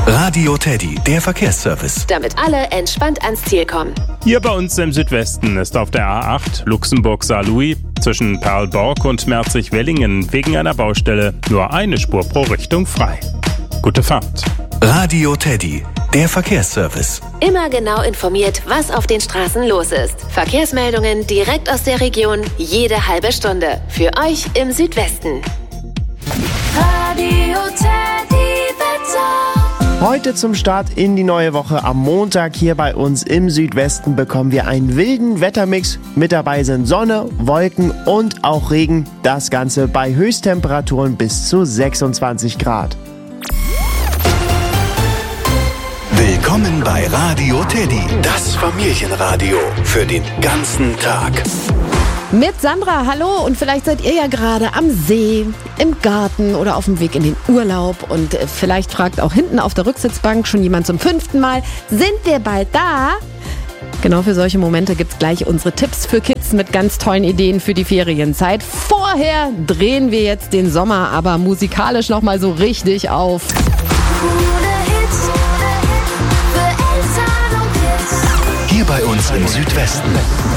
Radio Teddy, der Verkehrsservice. Damit alle entspannt ans Ziel kommen. Hier bei uns im Südwesten ist auf der A8 Luxemburg-Saarlouis zwischen Perlborg und Merzig-Wellingen wegen einer Baustelle nur eine Spur pro Richtung frei. Gute Fahrt. Radio Teddy, der Verkehrsservice. Immer genau informiert, was auf den Straßen los ist. Verkehrsmeldungen direkt aus der Region, jede halbe Stunde. Für euch im Südwesten. Radio Teddy Wetter. Heute zum Start in die neue Woche am Montag hier bei uns im Südwesten bekommen wir einen wilden Wettermix. Mit dabei sind Sonne, Wolken und auch Regen. Das Ganze bei Höchsttemperaturen bis zu 26 Grad. Willkommen bei Radio Teddy, das Familienradio für den ganzen Tag. Mit Sandra, hallo, und vielleicht seid ihr ja gerade am See, im Garten oder auf dem Weg in den Urlaub und vielleicht fragt auch hinten auf der Rücksitzbank schon jemand zum 5. Mal, sind wir bald da? Genau für solche Momente gibt's gleich unsere Tipps für Kids mit ganz tollen Ideen für die Ferienzeit. Vorher drehen wir jetzt den Sommer aber musikalisch nochmal so richtig auf. Hier bei uns im Südwesten.